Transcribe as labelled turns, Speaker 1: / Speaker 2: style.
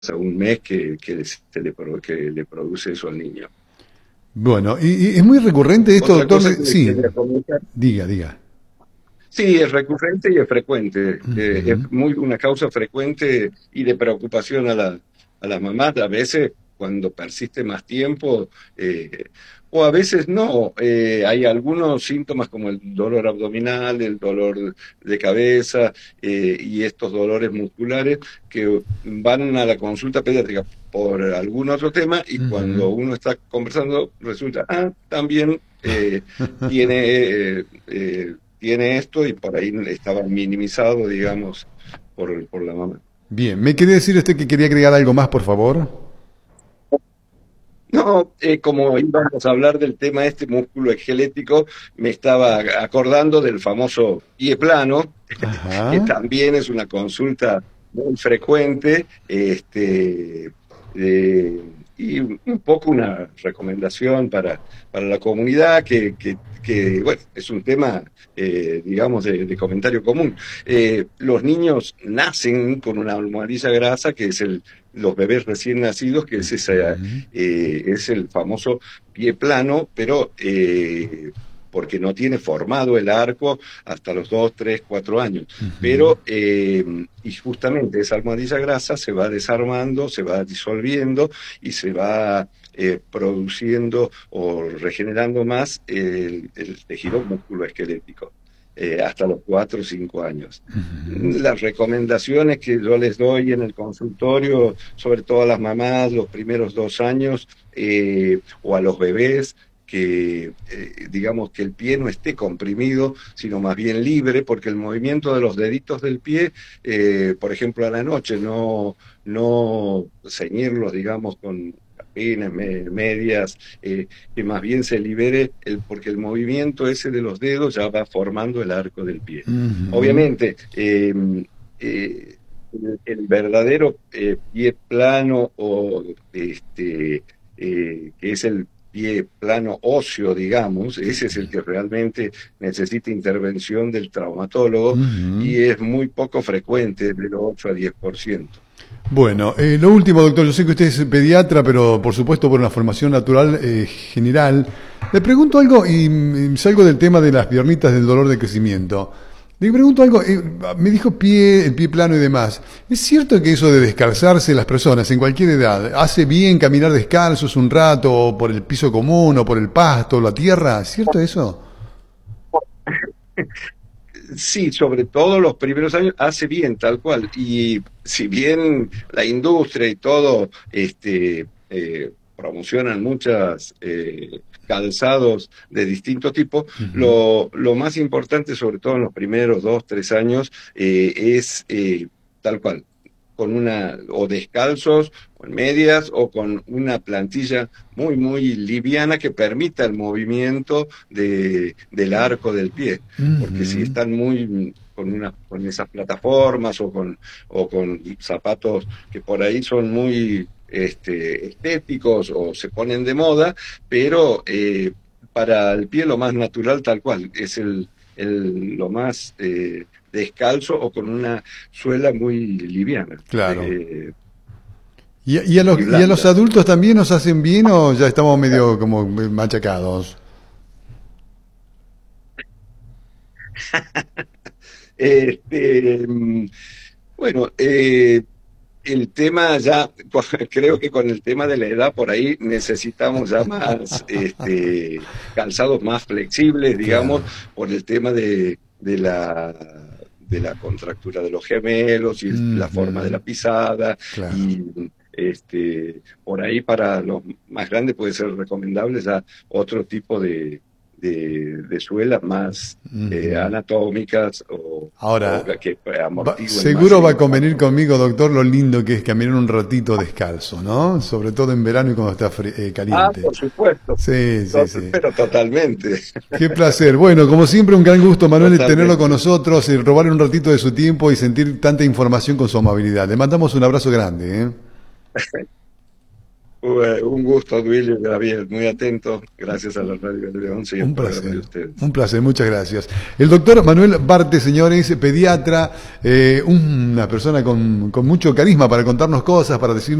Speaker 1: a un mes que le produce eso al niño.
Speaker 2: Bueno, y es muy recurrente esto,
Speaker 1: Otra
Speaker 2: doctor.
Speaker 1: cosa que
Speaker 2: Sí,
Speaker 1: quería comentar.
Speaker 2: diga, diga.
Speaker 1: Sí, es recurrente y es frecuente. Es
Speaker 2: Ujú.
Speaker 1: muy una causa frecuente y de preocupación a las mamás. A veces, cuando persiste más tiempo, o a veces no. Hay algunos síntomas como el dolor abdominal, el dolor de cabeza y estos dolores musculares que van a la consulta pediátrica por algún otro tema y cuando
Speaker 2: Ujú.
Speaker 1: uno está conversando resulta, también tiene tiene esto y por ahí estaba minimizado, digamos, por la mamá.
Speaker 2: Bien, ¿me quiere decir usted que quería agregar algo más, por favor?
Speaker 1: No, como íbamos a hablar del tema este músculo esquelético, me estaba acordando del famoso pie plano, que
Speaker 2: Ajá.
Speaker 1: también es una consulta muy frecuente, eh, y un poco una recomendación para la comunidad, bueno, es un tema, digamos, de comentario común. Los niños nacen con una almohadilla grasa, que es los bebés recién nacidos, que
Speaker 2: Ujú.
Speaker 1: es el famoso pie plano, pero porque no tiene formado el arco hasta los 2, 3, 4 años.
Speaker 2: Ujú.
Speaker 1: Pero, y justamente esa almohadilla grasa se va desarmando, se va disolviendo y se va produciendo o regenerando más el tejido musculoesquelético. Hasta los 4 o 5 años.
Speaker 2: Ujú.
Speaker 1: Las recomendaciones que yo les doy en el consultorio, sobre todo a las mamás, los primeros 2 años, o a los bebés, que digamos que el pie no esté comprimido, sino más bien libre, porque el movimiento de los deditos del pie, por ejemplo, a la noche, no ceñirlos, digamos, con cadenas, medias, que más bien se libere, porque el movimiento ese de los dedos ya va formando el arco del pie.
Speaker 2: Ujú.
Speaker 1: Obviamente, el verdadero pie plano o que es el pie plano óseo, digamos, ese es el que realmente necesita intervención del traumatólogo
Speaker 2: Ujú.
Speaker 1: y es muy poco frecuente, de lo 8 a 10%.
Speaker 2: Bueno, lo último, doctor, yo sé que usted es pediatra, pero por supuesto por una formación natural general. Le pregunto algo y salgo del tema de las piernitas del dolor de crecimiento. Le pregunto algo, me dijo el pie plano y demás. ¿Es cierto que eso de descalzarse las personas en cualquier edad hace bien caminar descalzos un rato o por el piso común o por el pasto o la tierra? ¿Es cierto eso?
Speaker 1: Sí, sobre todo los primeros años hace bien, tal cual. Y si bien la industria y todo promocionan muchas calzados de distinto tipo,
Speaker 2: Ujú.
Speaker 1: lo más importante, sobre todo en los primeros 2, 3 años, es tal cual, con o descalzos, o en medias, o con una plantilla muy, muy liviana que permita el movimiento del arco del pie, porque si
Speaker 2: Ujú.
Speaker 1: están muy con esas plataformas o con zapatos que por ahí son muy estéticos o se ponen de moda, pero para el pie lo más natural tal cual, es lo más descalzo o con una suela muy liviana
Speaker 2: Claro.
Speaker 1: y
Speaker 2: ¿Y a los
Speaker 1: blanda.
Speaker 2: adultos también nos hacen bien o ya estamos medio como machacados?
Speaker 1: Este, bueno, el tema ya, creo que con el tema de la edad por ahí necesitamos ya más calzados más flexibles, digamos,
Speaker 2: Claro.
Speaker 1: por el tema de la contractura de los gemelos y la forma de la
Speaker 2: Ujú.
Speaker 1: pisada
Speaker 2: Claro.
Speaker 1: y por ahí para los más grandes puede ser recomendable ya otro tipo de suelas más
Speaker 2: Ujú.
Speaker 1: anatómicas o
Speaker 2: Ahora,
Speaker 1: que amortigüen más
Speaker 2: seguro
Speaker 1: el
Speaker 2: va a convenir
Speaker 1: impacto.
Speaker 2: conmigo, doctor, lo lindo que es caminar un ratito descalzo, ¿no? Sobre todo en verano y cuando está caliente.
Speaker 1: Por supuesto,
Speaker 2: Sí, sí, sí.
Speaker 1: pero totalmente,
Speaker 2: Qué placer. Bueno, como siempre, un gran gusto, Manuel, tenerlo con
Speaker 1: totalmente.
Speaker 2: nosotros y robarle un ratito de su tiempo y sentir tanta información con su amabilidad. Le mandamos un abrazo grande, ¿eh?
Speaker 1: Un gusto, Duilio y Gabriel, muy atento. Gracias a la Radio de Once y el
Speaker 2: Un
Speaker 1: programa de
Speaker 2: placer,
Speaker 1: ustedes.
Speaker 2: un placer, muchas gracias. El doctor Manuel Barte, señores, pediatra, una persona con mucho carisma para contarnos cosas, para decir